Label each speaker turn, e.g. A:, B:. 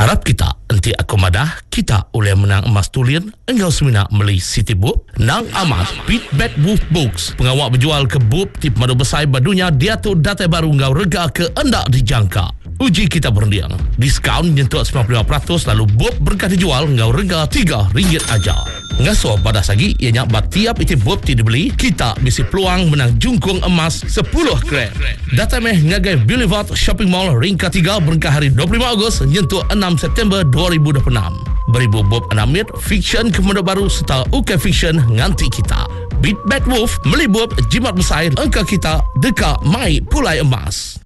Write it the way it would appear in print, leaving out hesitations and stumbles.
A: Harap kita nanti aku madah kita oleh menang emas tulian engkau semina meli City Book nang amas Beat Bad Wolf Books pengawak berjual ke book tip madu besar badunya dia tu data baru engkau rega ke endak dijangka. Uji kita berundiang diskaun nyentuh 95% lalu book berkah dijual engkau rega RM3 aja. Ngaso pada sagi ianya bat tiap iti book ti dibeli kita misi peluang menang jungkung emas 10 gram. Data meh ngagai Boulevard Shopping Mall ring ketiga berkah hari 25 Ogos nyentuh 6 September 2026. Beribu bob anamit fiction kemudian baru serta UK fiction nganti kita. Beat Bad Wolf meli bob jimat besar engkau kita deka mai pulai emas.